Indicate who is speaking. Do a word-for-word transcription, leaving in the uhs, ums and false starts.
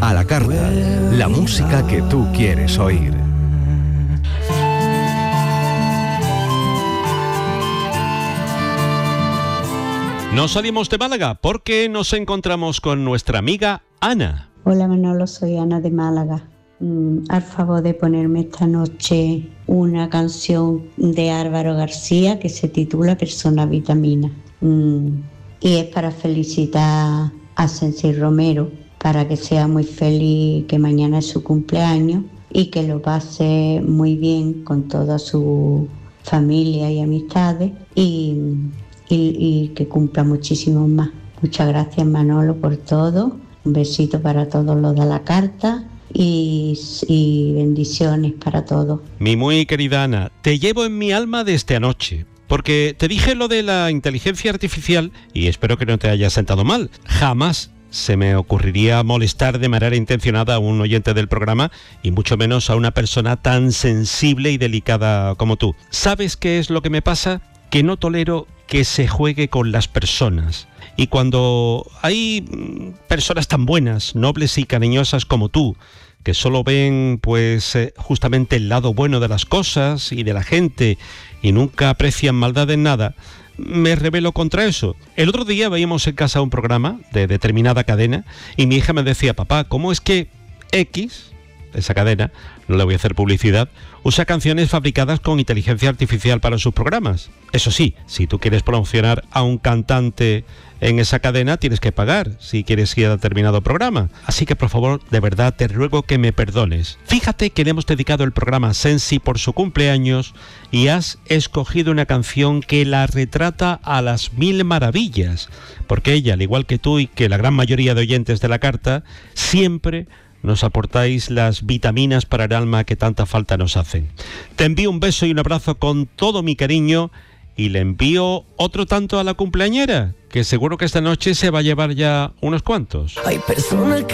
Speaker 1: A la carta, la música que tú quieres oír.
Speaker 2: Nos salimos de Málaga porque nos encontramos con nuestra amiga Ana.
Speaker 3: Hola Manolo, soy Ana de Málaga. Mm, al favor de ponerme esta noche una canción de Álvaro García que se titula Persona Vitamina. Mm, y es para felicitar a Sensi Romero, para que sea muy feliz, que mañana es su cumpleaños y que lo pase muy bien con toda su familia y amistades y, y, y que cumpla muchísimos más. Muchas gracias Manolo por todo, un besito para todos los de la carta y, y bendiciones para todos.
Speaker 2: Mi muy querida Ana, te llevo en mi alma desde anoche. Porque te dije lo de la inteligencia artificial y espero que no te haya sentado mal. Jamás se me ocurriría molestar de manera intencionada a un oyente del programa y mucho menos a una persona tan sensible y delicada como tú. ¿Sabes qué es lo que me pasa? Que no tolero que se juegue con las personas. Y cuando hay personas tan buenas, nobles y cariñosas como tú, que solo ven pues eh, justamente el lado bueno de las cosas y de la gente y nunca aprecian maldad en nada, me rebelo contra eso. El otro día veíamos en casa un programa de determinada cadena y mi hija me decía, papá, ¿cómo es que X, esa cadena, no le voy a hacer publicidad, usa canciones fabricadas con inteligencia artificial para sus programas? Eso sí, si tú quieres promocionar a un cantante en esa cadena, tienes que pagar si quieres ir a determinado programa. Así que, por favor, de verdad, te ruego que me perdones. Fíjate que le hemos dedicado el programa a Sensi por su cumpleaños y has escogido una canción que la retrata a las mil maravillas, porque ella, al igual que tú y que la gran mayoría de oyentes de la carta, siempre nos aportáis las vitaminas para el alma que tanta falta nos hacen. Te envío un beso y un abrazo con todo mi cariño y le envío otro tanto a la cumpleañera, que seguro que esta noche se va a llevar ya unos cuantos.
Speaker 4: Hay personas que